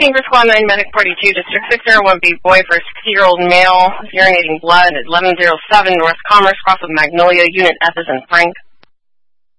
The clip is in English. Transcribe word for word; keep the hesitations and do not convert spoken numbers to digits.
sixteen for Squad nine, Medic forty-two, District six oh one B, boy for a sixty-year-old male, urinating blood at eleven oh seven North Commerce, cross with Magnolia, Unit F is in Frank.